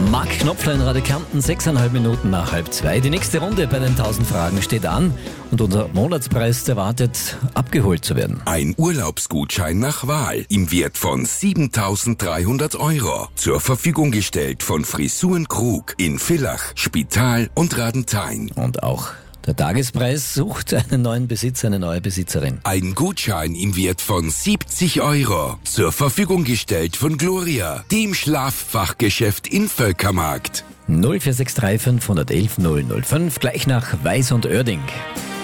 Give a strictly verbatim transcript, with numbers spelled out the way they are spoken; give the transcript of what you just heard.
Marc Knopfler in Radikanten, sechseinhalb Minuten nach halb zwei. Die nächste Runde bei den tausend Fragen steht an und unser Monatspreis erwartet, abgeholt zu werden. Ein Urlaubsgutschein nach Wahl im Wert von siebentausenddreihundert Euro. Zur Verfügung gestellt von Frisuren Krug in Villach, Spital und Radenthein. Und auch der Tagespreis sucht einen neuen Besitzer, eine neue Besitzerin. Ein Gutschein im Wert von siebzig Euro. Zur Verfügung gestellt von Gloria, dem Schlaffachgeschäft in Völkermarkt. null vier sechs drei fünf eins eins null null fünf, gleich nach Weiß und Oerding.